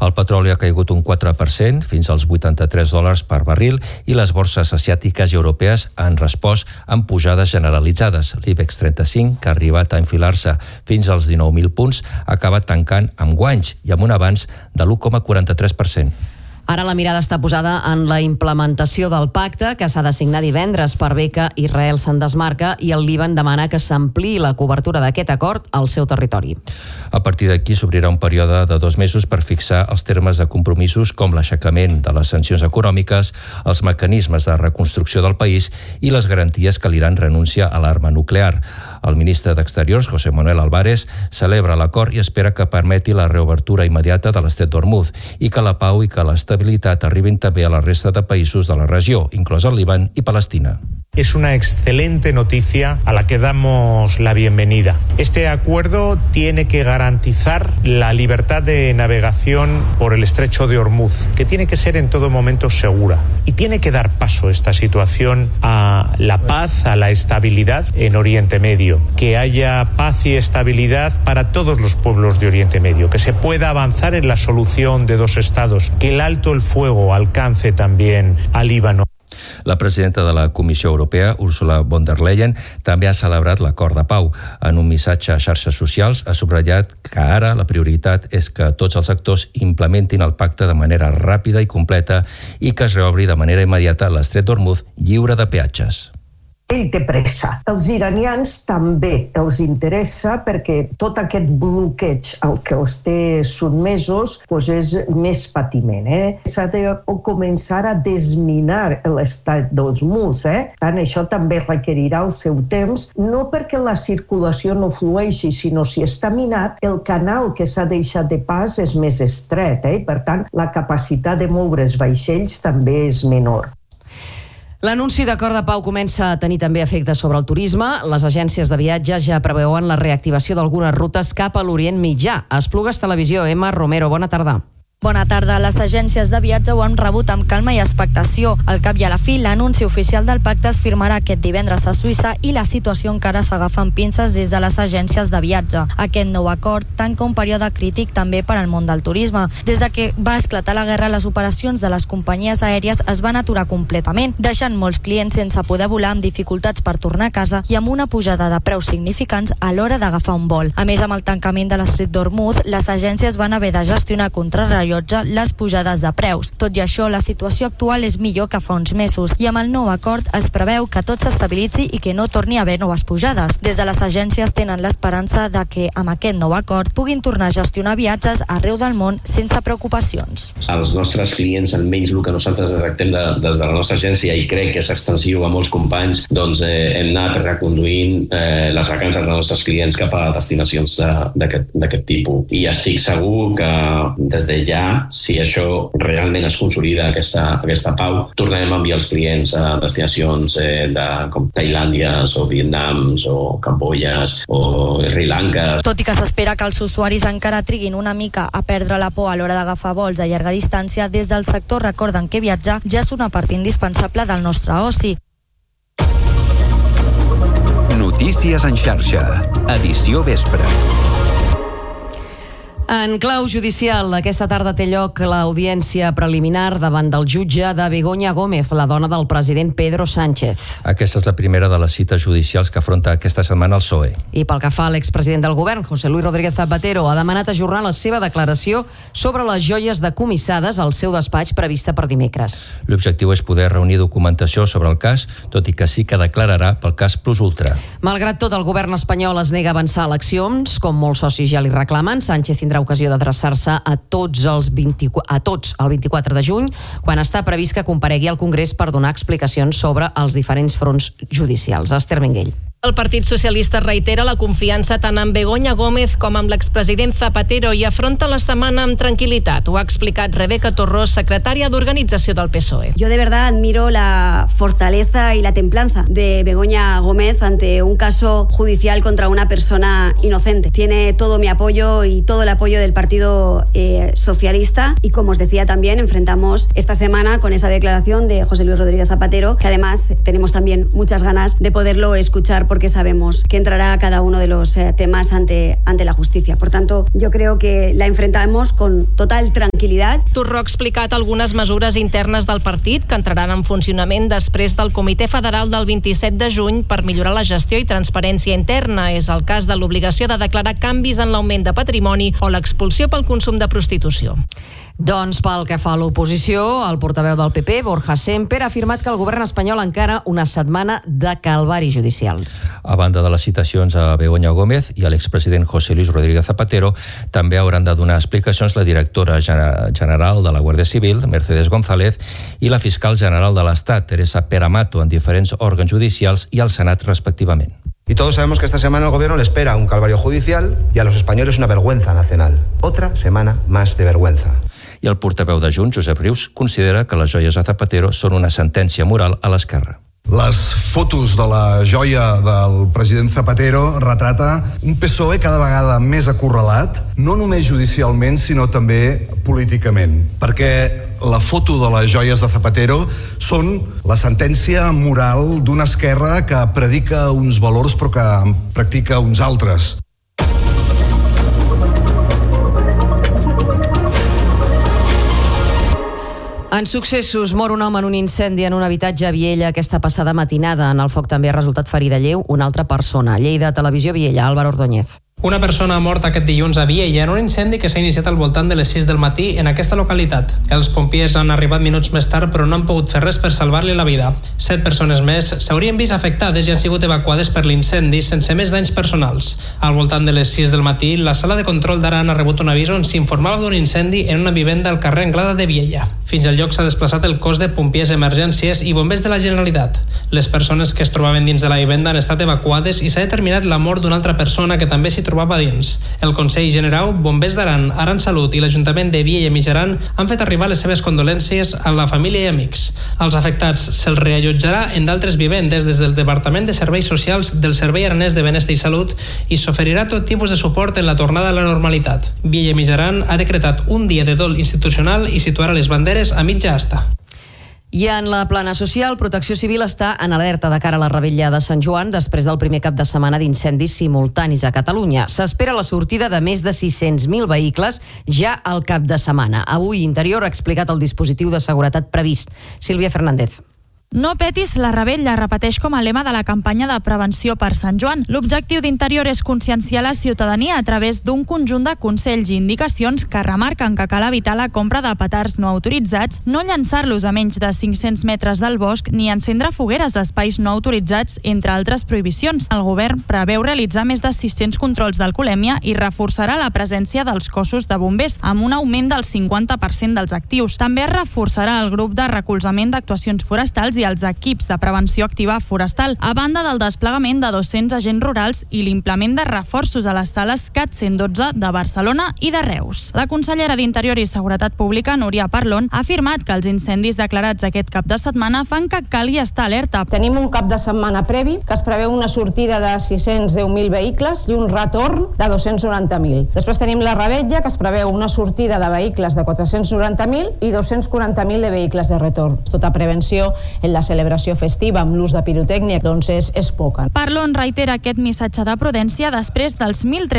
El petroli ha caigut un 4%, fins als $83 per barril, i les borses asiàtiques i europees han respost amb pujades generalitzades. L'IBEX 35, que ha arribat a enfilar-se fins als 19.000 punts, ha acabat tancant amb guanys i amb un avanç de l'1,43%. Ara la mirada està posada en la implementació del pacte que s'ha de signar divendres per bé que Israel se'n desmarca i el Líban demana que s'ampliï la cobertura d'aquest acord al seu territori. A partir d'aquí s'obrirà un període de 2 mesos per fixar els termes de compromisos com l'aixecament de les sancions econòmiques, els mecanismes de reconstrucció del país i les garanties que l'Iran renuncia a l'arma nuclear. El ministre d'Exteriors, José Manuel Álvarez, celebra l'acord i espera que permeti la reobertura immediata de l'estret d'Hormuz i que la pau i que l'estabilitat arribin també a la resta de països de la regió, inclòs el Líban i Palestina. Es una excelente noticia a la que damos la bienvenida. Este acuerdo tiene que garantizar la libertad de navegación por el estrecho de Hormuz, que tiene que ser en todo momento segura. Y tiene que dar paso esta situación a la paz, a la estabilidad en Oriente Medio. Que haya paz y estabilidad para todos los pueblos de Oriente Medio. Que se pueda avanzar en la solución de 2 estados. Que el alto el fuego alcance también al Líbano. La presidenta de la Comissió Europea, Ursula von der Leyen, també ha celebrat l'acord de pau. En un missatge a xarxes socials ha subratllat que ara la prioritat és que tots els actors implementin el pacte de manera ràpida i completa i que es reobri de manera immediata l'estret d'Hormuz lliure de peatges. Ell té pressa. Els iranians també els interessa perquè tot aquest bloqueig al que els té sotmesos és més patiment. S'ha de començar a desminar l'estat d'Hormuz. Tant això també requerirà el seu temps, no perquè la circulació no flueixi, sinó si està minat, el canal que s'ha deixat de pas és més estret. Per tant, la capacitat de moure's vaixells també és menor. L'anunci d'acord de pau comença a tenir també efectes sobre el turisme. Les agències de viatge ja preveuen la reactivació d'algunes rutes cap a l'Orient Mitjà. Esplugues Televisió, Emma Romero, bona tarda. Bona tarda. Les agències de viatge ho han rebut amb calma i expectació. Al cap i a la fi, l'anunci oficial del pacte es firmarà aquest divendres a Suïssa i la situació encara s'agafa amb pinces des de les agències de viatge. Aquest nou acord tanca un període crític també per al món del turisme. Des de que va esclatar la guerra, les operacions de les companyies aèries es van aturar completament, deixant molts clients sense poder volar, amb dificultats per tornar a casa i amb una pujada de preus significants a l'hora d'agafar un vol. A més, amb el tancament de l'estret d'Hormuz, les agències van haver de gestionar contrarrellotge les pujades de preus. Tot i això, la situació actual és millor que fa uns mesos i amb el nou acord es preveu que tot s'estabilitzi i que no torni a haver noves pujades. Des de les agències tenen l'esperança de que amb aquest nou acord puguin tornar a gestionar viatges arreu del món sense preocupacions. Els nostres clients, almenys el que nosaltres detectem des de la nostra agència, i crec que és extensiu a molts companys, hem anat reconduint les vacances dels nostres clients cap a destinacions d'aquest tipus. I estic segur que des de ja, si això realment es consolida, aquesta pau, tornarem a enviar els clients a destinacions com Tailàndies o Vietnams o Cambodges o Sri Lanka. Tot i que s'espera que els usuaris encara triguin una mica a perdre la por a l'hora d'agafar vols a llarga distància, des del sector recorden que viatjar ja és una part indispensable del nostre oci. Notícies en xarxa, edició vespre. En clau judicial, aquesta tarda té lloc l'audiència preliminar davant del jutge de Begoña Gómez, la dona del president Pedro Sánchez. Aquesta és la primera de les cites judicials que afronta aquesta setmana el PSOE. I pel que fa a l'expresident del govern, José Luis Rodríguez Zapatero, ha demanat ajornar la seva declaració sobre les joies decomissades al seu despatx prevista per dimecres. L'objectiu és poder reunir documentació sobre el cas, tot i que sí que declararà pel cas Plus Ultra. Malgrat tot, el govern espanyol es nega a avançar eleccions, com molts socis ja li reclamen. Sánchez tindrà ocasió d'adreçar-se a tots el 24 de juny, quan està previst que comparegui al Congrés per donar explicacions sobre els diferents fronts judicials. Esther Menguell. El Partit Socialista reitera la confiança tant en Begoña Gómez com amb l'expresident Zapatero i afronta la setmana amb tranquil·litat. Ho ha explicat Rebeca Torrós, secretària d'Organització del PSOE. Yo de verdad admiro la fortaleza y la templanza de Begoña Gómez ante un caso judicial contra una persona inocente. Tiene todo mi apoyo y todo el apoyo del Partido Socialista y, como os decía, también enfrentamos esta semana con esa declaración de José Luis Rodríguez Zapatero, que además tenemos también muchas ganas de poderlo escuchar porque sabemos que entrará cada uno de los temas ante la justicia. Por tanto, yo creo que la enfrentamos con total tranquilidad. Torró ha explicat algunes mesures internes del partit que entraran en funcionament després del Comitè Federal del 27 de juny per millorar la gestió i transparència interna. És el cas de l'obligació de declarar canvis en l'augment de patrimoni o l'expulsió pel consum de prostitució. Doncs pel que fa a l'oposició, el portaveu del PP, Borja Semper, ha afirmat que el govern espanyol encara una setmana de calvari judicial. A banda de les citacions a Begoña Gómez i a l'expresident José Luis Rodríguez Zapatero, també hauran de donar explicacions la directora general de la Guàrdia Civil, Mercedes González, i la fiscal general de l'Estat, Teresa Peramato, en diferents òrgans judicials i al Senat respectivament. Y todos sabemos que esta semana al gobierno le espera un calvario judicial y a los españoles una vergüenza nacional. Otra semana más de vergüenza. I el portaveu de Junts, Josep Rius, considera que les joies a Zapatero són una sentència moral a l'esquerra. Les fotos de la joia del president Zapatero retrata un PSOE cada vegada més acorralat, no només judicialment, sinó també políticament, perquè la foto de les joies de Zapatero són la sentència moral d'una esquerra que predica uns valors però que practica uns altres. En successos, mor un home en un incendi en un habitatge a Viella aquesta passada matinada. En el foc també ha resultat ferida lleu una altra persona. Lleida, Televisió Viella, Álvaro Ordóñez. Una persona ha mort aquest dilluns a Viella en un incendi que s'ha iniciat al voltant de les 6 del matí en aquesta localitat. Els pompiers han arribat minuts més tard però no han pogut fer res per salvar-li la vida. 7 persones més s'haurien vist afectades i han sigut evacuades per l'incendi sense més danys personals. Al voltant de les 6 del matí, la sala de control d'Aran ha rebut un avís on s'informava d'un incendi en una vivenda al carrer Anglada de Viella. Fins al lloc s'ha desplaçat el cos de pompiers emergències i bombers de la Generalitat. Les persones que es trobaven dins de la vivenda han estat evacuades i s'ha determinat la mort d'una altra persona que també s'hi trobava dins. El Consell Generau, Bombers d'Aran, Aran Salut i l'Ajuntament de Viella i Mitjaran han fet arribar les seves condolències a la família i amics. Als afectats se'ls reallotjarà en d'altres vivendes des del Departament de Serveis Socials del Servei Aranès de Benestar i Salut i s'oferirà tot tipus de suport en la tornada a la normalitat. Viella i Mitjaran ha decretat un dia de dol institucional i situarà les banderes a mitja asta. I en la plana social, Protecció Civil està en alerta de cara a la revetlla de Sant Joan després del primer cap de setmana d'incendis simultanis a Catalunya. S'espera la sortida de més de 600.000 vehicles ja al cap de setmana. Avui Interior ha explicat el dispositiu de seguretat previst. Sílvia Fernández. No petis la revetlla, repeteix com a lema de la campanya de prevenció per Sant Joan. L'objectiu d'Interior és conscienciar la ciutadania a través d'un conjunt de consells i indicacions que remarquen que cal evitar la compra de petards no autoritzats, no llançar-los a menys de 500 metres del bosc ni encendre fogueres a espais no autoritzats, entre altres prohibicions. El govern preveu realitzar més de 600 controls d'alcoholèmia i reforçarà la presència dels cossos de bombers, amb un augment del 50% dels actius. També es reforçarà el grup de recolzament d'actuacions forestals i els equips de prevenció activa forestal, a banda del desplegament de 200 agents rurals i l'implement de reforços a les sales CAT 112 de Barcelona i de Reus. La consellera d'Interior i Seguretat Pública, Núria Parlon, ha afirmat que els incendis declarats aquest cap de setmana fan que calgui estar alerta. Tenim un cap de setmana previ que es preveu una sortida de 610.000 vehicles i un retorn de 290.000. Després tenim la revetlla, que es preveu una sortida de vehicles de 490.000 i 240.000 de vehicles de retorn. Tota prevenció en la celebració festiva amb l'ús de pirotècnia doncs és poca. Parlon reitera aquest missatge de prudència després dels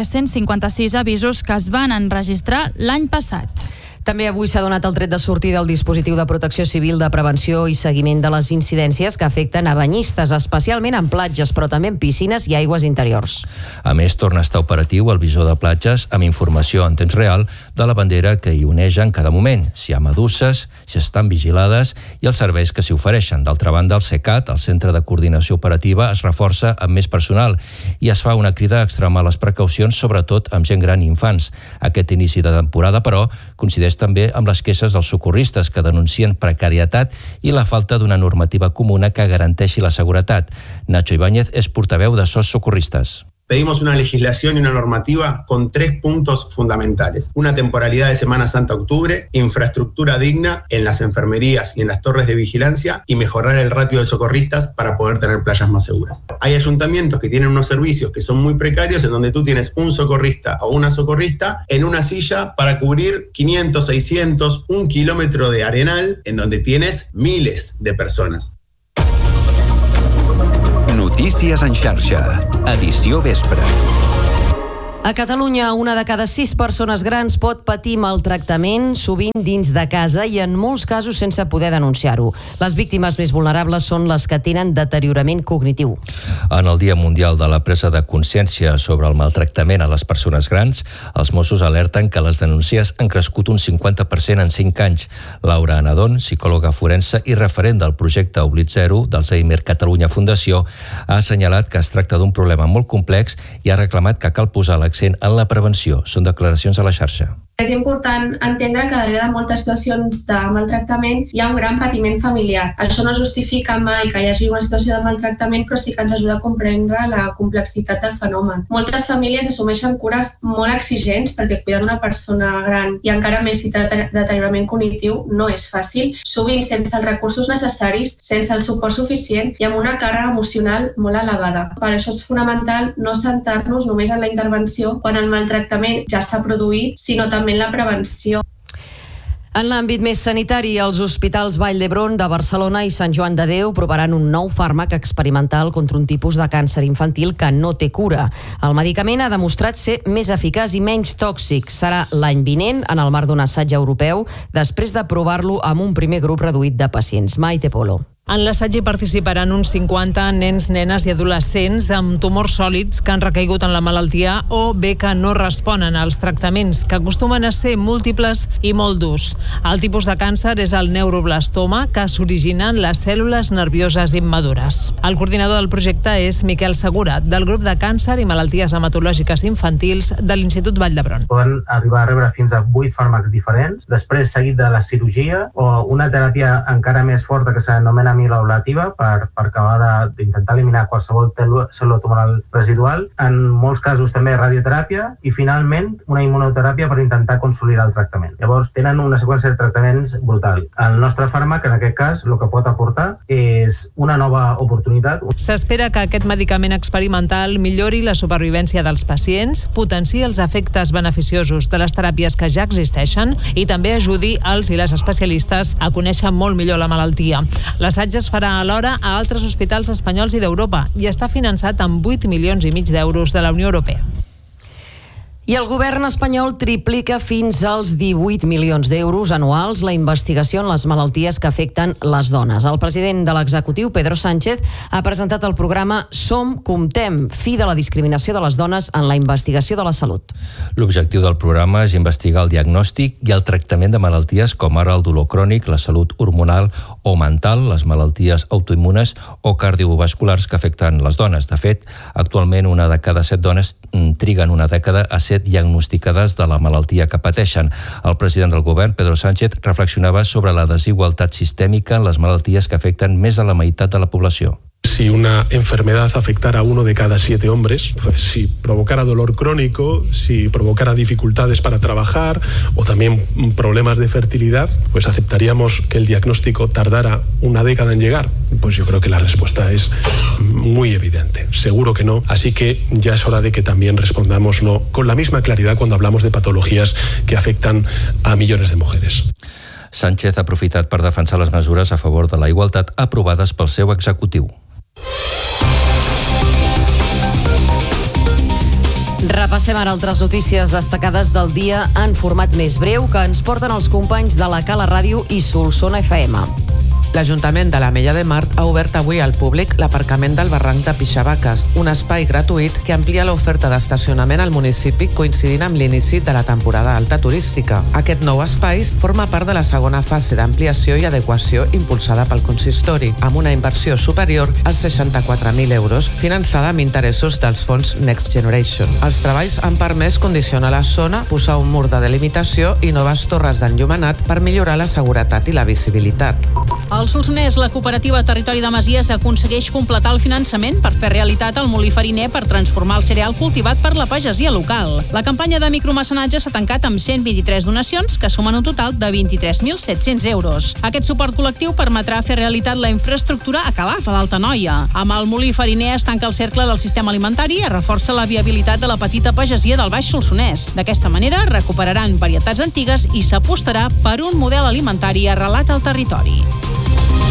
1.356 avisos que es van enregistrar l'any passat. També avui s'ha donat el tret de sortida del dispositiu de protecció civil de prevenció i seguiment de les incidències que afecten a banyistes, especialment en platges, però també en piscines i aigües interiors. A més, torna a estar operatiu el visor de platges amb informació en temps real de la bandera que hi oneja en cada moment, si hi ha meduses, si estan vigilades i els serveis que s'hi ofereixen. D'altra banda, el CECAT, el Centre de Coordinació Operativa, es reforça amb més personal i es fa una crida a extremar les precaucions, sobretot amb gent gran i infants. Aquest inici de temporada, però, coincideix també amb les queixes dels socorristes que denuncien precarietat i la falta d'una normativa comuna que garanteixi la seguretat. Nacho Ibáñez és portaveu de SOS Socorristas. Pedimos una legislación y una normativa con 3 puntos fundamentales. Una temporalidad de Semana Santa a octubre, infraestructura digna en las enfermerías y en las torres de vigilancia y mejorar el ratio de socorristas para poder tener playas más seguras. Hay ayuntamientos que tienen unos servicios que son muy precarios en donde tú tienes un socorrista o una socorrista en una silla para cubrir 500, 600, 1 kilómetro de arenal en donde tienes miles de personas. Notícies en xarxa. Edició vespre. A Catalunya, 1 de cada 6 persones grans pot patir maltractament, sovint dins de casa i en molts casos sense poder denunciar-ho. Les víctimes més vulnerables són les que tenen deteriorament cognitiu. En el Dia Mundial de la Presa de Consciència sobre el maltractament a les persones grans, els Mossos alerten que les denúncies han crescut un 50% en 5 anys. Laura Anadón, psicòloga forense i referent del projecte Oblit Zero d'Alzheimer Catalunya Fundació, ha assenyalat que es tracta d'un problema molt complex i ha reclamat que cal posar l'accent en la prevenció. Són declaracions a la xarxa. És important entendre que darrere de moltes situacions de maltractament hi ha un gran patiment familiar. Això no justifica mai que hi hagi una situació de maltractament, però sí que ens ajuda a comprendre la complexitat del fenomen. Moltes famílies assumeixen cures molt exigents perquè cuidar d'una persona gran i encara més si té deteriorament cognitiu no és fàcil, sovint sense els recursos necessaris, sense el suport suficient i amb una càrrega emocional molt elevada. Per això és fonamental no centrar-nos només en la intervenció quan el maltractament ja s'ha produït, sinó també en la prevenció. En l'àmbit més sanitari, els hospitals Vall d'Hebron de Barcelona i Sant Joan de Déu provaran un nou fàrmac experimental contra un tipus de càncer infantil que no té cura. El medicament ha demostrat ser més eficaç i menys tòxic. Serà l'any vinent, en el marc d'un assaig europeu, després de provar-lo amb un primer grup reduït de pacients. Maite Polo. En l'assaig hi participaran uns 50 nens, nenes i adolescents amb tumors sòlids que han recaigut en la malaltia o bé que no responen als tractaments, que acostumen a ser múltiples i molt durs. El tipus de càncer és el neuroblastoma, que s'origina en les cèl·lules nervioses immadures. El coordinador del projecte és Miquel Segura, del grup de càncer i malalties hematològiques infantils de l'Institut Vall d'Hebron. Poden arribar a rebre fins a 8 fàrmacs diferents, després seguit de la cirurgia o una teràpia encara més forta que s'anomena amiloablativa per acabar d'intentar eliminar qualsevol cèl·lula tumoral residual. En molts casos també radioteràpia i finalment una immunoteràpia per intentar consolidar el tractament. Llavors tenen una seqüència de tractaments brutal. El nostre fàrmac en aquest cas el que pot aportar és una nova oportunitat. S'espera que aquest medicament experimental millori la supervivència dels pacients, potenciï els efectes beneficiosos de les teràpies que ja existeixen i també ajudi els i les especialistes a conèixer molt millor la malaltia. L'assaig es farà alhora a altres hospitals espanyols i d'Europa i està finançat amb 8,5 milions d'euros de la Unió Europea. I el govern espanyol triplica fins als 18 milions d'euros anuals la investigació en les malalties que afecten les dones. El president de l'executiu, Pedro Sánchez, ha presentat el programa Som, Comptem, fi de la discriminació de les dones en la investigació de la salut. L'objectiu del programa és investigar el diagnòstic i el tractament de malalties com ara el dolor crònic, la salut hormonal o mental, les malalties autoimmunes o cardiovasculars que afecten les dones. De fet, actualment una de cada 7 dones triguen una dècada a ser diagnosticades de la malaltia que pateixen. El president del govern, Pedro Sánchez, reflexionava sobre la desigualtat sistèmica en les malalties que afecten més a la meitat de la població. Si una enfermedad afectara a 1 de cada 7 hombres, pues si provocara dolor crónico, si provocara dificultades para trabajar o también problemas de fertilidad, pues aceptaríamos que el diagnóstico tardara una década en llegar. Pues yo creo que la respuesta es muy evidente. Seguro que no. Así que ya es hora de que también respondamos no con la misma claridad cuando hablamos de patologías que afectan a millones de mujeres. Sánchez ha aprofitat per defensar les mesures a favor de la igualtat aprovades pel seu executiu. Repassem ara altres notícies destacades del dia en format més breu que ens porten els companys de la Cala Ràdio i Solsona FM. L'Ajuntament de l'Ametlla de Mar ha obert avui al públic l'aparcament del barranc de Pixabaques, un espai gratuït que amplia l'oferta d'estacionament al municipi coincidint amb l'inici de la temporada alta turística. Aquest nou espai forma part de la segona fase d'ampliació i adequació impulsada pel consistori, amb una inversió superior als 64.000 euros, finançada amb interessos dels fons Next Generation. Els treballs han permès condicionar la zona, posar un mur de delimitació i noves torres d'enllumenat per millorar la seguretat i la visibilitat. Al Solsonès, la cooperativa Territori de Masies aconsegueix completar el finançament per fer realitat el molí fariner per transformar el cereal cultivat per la pagesia local. La campanya de micromecenatge s'ha tancat amb 123 donacions, que sumen un total de 23.700 euros. Aquest suport col·lectiu permetrà fer realitat la infraestructura a Calaf, a l'Altanoia. Amb el molí fariner es tanca el cercle del sistema alimentari i es reforça la viabilitat de la petita pagesia del Baix Solsonès. D'aquesta manera, recuperaran varietats antigues i s'apostarà per un model alimentari arrelat al territori.